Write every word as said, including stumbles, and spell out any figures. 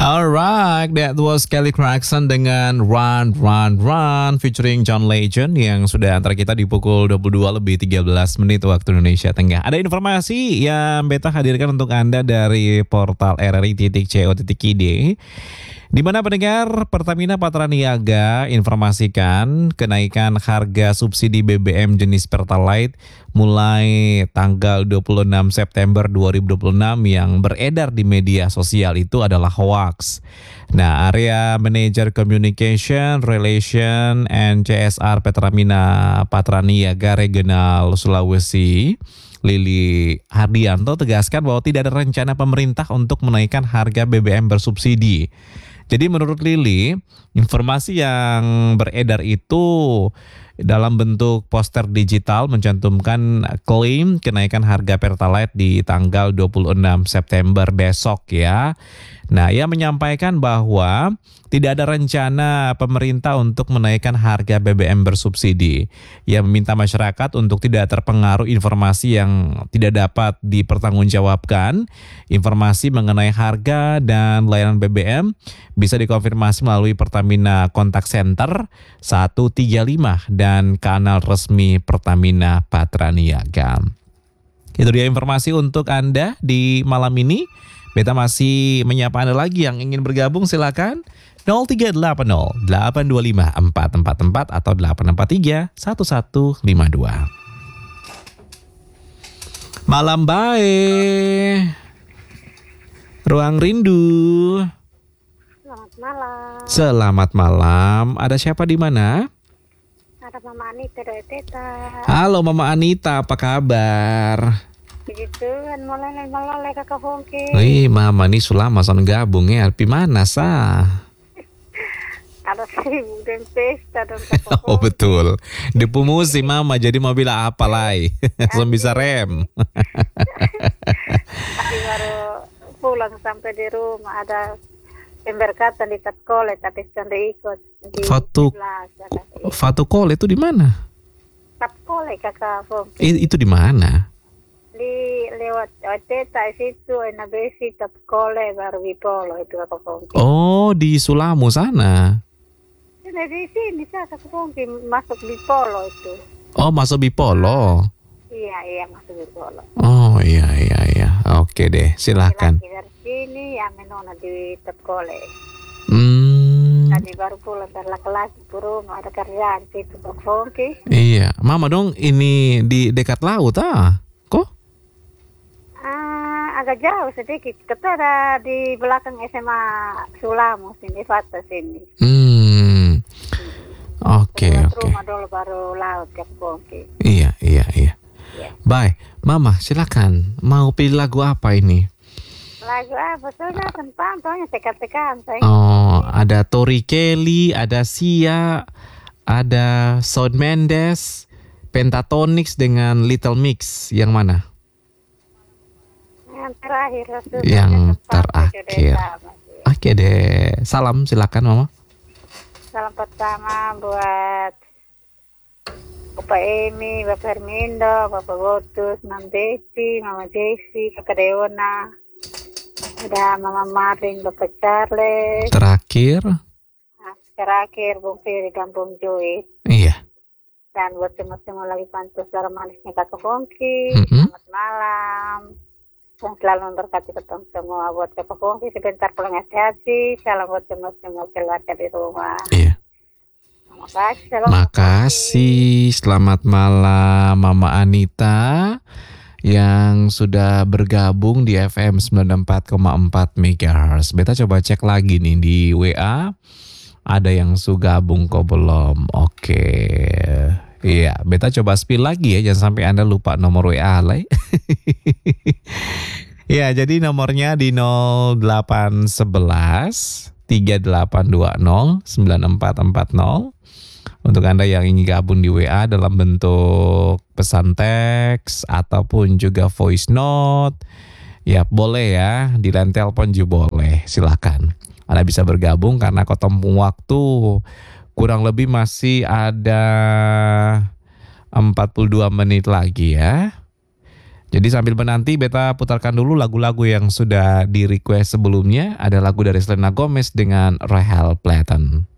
Alright, that was Kelly Clarkson dengan Run, Run, Run featuring John Legend yang sudah antar kita di pukul dua puluh dua lebih tiga belas menit waktu Indonesia Tengah. Ada informasi yang Beta hadirkan untuk Anda dari portal r r i titik co titik i d, di mana pendengar Pertamina Patraniaga informasikan kenaikan harga subsidi B B M jenis Pertalite mulai tanggal dua puluh enam September dua ribu dua puluh enam yang beredar di media sosial itu adalah hoax. Nah, Area Manager Communication, Relation, and C S R Pertamina Patraniaga Regional Sulawesi, Lili Hardianto tegaskan bahwa tidak ada rencana pemerintah untuk menaikkan harga B B M bersubsidi. Jadi menurut Lili, informasi yang beredar itu dalam bentuk poster digital mencantumkan klaim kenaikan harga Pertalite di tanggal dua puluh enam September besok ya. Nah, ia menyampaikan bahwa tidak ada rencana pemerintah untuk menaikkan harga B B M bersubsidi. Ia meminta masyarakat untuk tidak terpengaruh informasi yang tidak dapat dipertanggungjawabkan. Informasi mengenai harga dan layanan B B M bisa dikonfirmasi melalui Pertamina Contact Center satu tiga lima dan kanal resmi Pertamina Patraniaga. Itu dia informasi untuk Anda di malam ini. Beta masih menyapa Anda lagi yang ingin bergabung, silakan nol tiga delapan nol delapan dua lima empat empat empat atau delapan empat tiga satu satu lima dua. Malam baik. Ruang Rindu. Selamat malam. Selamat malam. Ada siapa di mana? Ada Mama Anita dari Teta. Halo Mama Anita, apa kabar? Begitu kan mulai mulai kakak Fongki. Wih, Mama nih sulama son gabung ya. Pi mana sa? Ada sibuk dan pesta dan kakak Oh Fongki. betul. Di pumusi Mama jadi mau bilang apa lagi? Langsung bisa rem. Tadi baru pulang sampai di rumah ada pemberkatan di Tatkole tapi kan ikut di Fatu sebelah. Fatu Kol itu di mana? Tatkole kakak Fongki. I- itu di mana? Di lewat Teta situ enak besi Tatkole baru Wipolo itu kakak Fongki. Oh, di Sulamu sana. Nah, di sini saya kakak Fongki masuk Wipolo itu. Oh, masuk Bipolo. Iya, iya masuk Wipolo. Oh, iya iya iya. Oke deh, silakan. Laki dari sini yang menona di Tatkole. Hmm. Tadi baru pulang dari laki-laki ke rumah ada kerjaan situ Kak Fongki. Iya, Mama dong ini di dekat laut ah. Kok? Ah, agak jauh sedikit. Kita ada di belakang S M A Sulamu sini, Fata sini. Hmm. Oke, Lewat oke. rumah dulu baru laut Kak Fongki. Iya, iya, iya. Iya. Baik, Mama silakan. Mau pilih lagu apa ini? Lagu apa? Sudah tentang soalnya tekan-tekan saya. Oh, ada Tori Kelly, ada Sia, ada Shawn Mendes, Pentatonix dengan Little Mix. Yang mana? Yang terakhir. sudah Yang tempat terakhir. sudah sama sih. Oke deh. Salam silakan Mama. Salam pertama buat Bapak Emi, Bapak Hermindo, Bapak Botus, Mama Desi, Mama Jesi, Kakak Deona, ada Mama Marin, Bapak Charles, Terakhir. nah, terakhir Bung Firi dan Bung Joy, Iya. dan buat semua-semua lagi pantas suara manisnya Kakak Fongki, Mm-mm. selamat malam, dan selalu memberkati ketemu semua buat Kakak Fongki, sebentar pulang hati-hati, salam buat semua-semua keluarga di rumah. Iya. Terima kasih. Salam Makasih. Selamat malam Mama Anita yang sudah bergabung di F M sembilan puluh empat koma empat megahertz. Beta coba cek lagi nih di W A. Ada yang sudah gabung kok belum? Oke. Iya, Beta coba spill lagi ya. Jangan sampai Anda lupa nomor W A lah. Ya, jadi nomornya di nol delapan satu satu tiga delapan dua nol sembilan empat empat nol. Untuk Anda yang ingin gabung di W A dalam bentuk pesan teks ataupun juga voice note, ya boleh ya, di line telepon juga boleh, silakan. Anda bisa bergabung karena ketemu waktu kurang lebih masih ada empat puluh dua menit lagi ya. Jadi sambil menanti beta putarkan dulu lagu-lagu yang sudah di request sebelumnya. Ada lagu dari Selena Gomez dengan Rahel Platten.